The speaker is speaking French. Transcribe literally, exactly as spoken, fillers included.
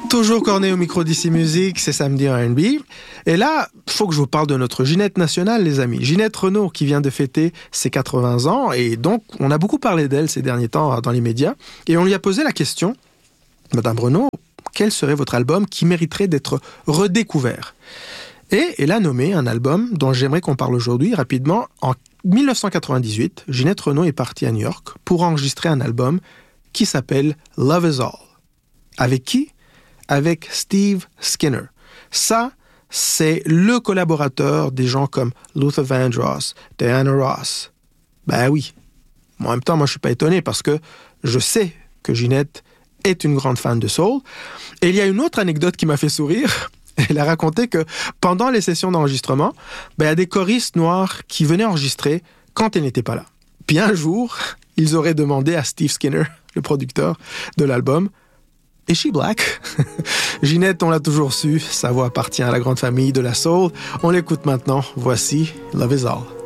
Toujours corné au micro d'ici Musique, c'est samedi R and B. Et là, il faut que je vous parle de notre Ginette nationale, les amis. Ginette Renault, qui vient de fêter ses quatre-vingts ans. Et donc, on a beaucoup parlé d'elle ces derniers temps dans les médias. Et on lui a posé la question, Madame Renault, quel serait votre album qui mériterait d'être redécouvert ? Et elle a nommé un album dont j'aimerais qu'on parle aujourd'hui rapidement. En dix-neuf cent quatre-vingt-dix-huit, Ginette Renault est partie à New York pour enregistrer un album qui s'appelle Love Is All. Avec qui ? Avec Steve Skinner. Ça, c'est le collaborateur des gens comme Luther Vandross, Diana Ross. Ben oui. En même temps, moi, je suis pas étonné parce que je sais que Ginette est une grande fan de soul. Et il y a une autre anecdote qui m'a fait sourire. Elle a raconté que pendant les sessions d'enregistrement, ben, il y a des choristes noirs qui venaient enregistrer quand elle n'était pas là. Puis un jour, ils auraient demandé à Steve Skinner, le producteur de l'album, Is she black? Ginette, on l'a toujours su, sa voix appartient à la grande famille de la soul. On l'écoute maintenant. Voici Love Is All.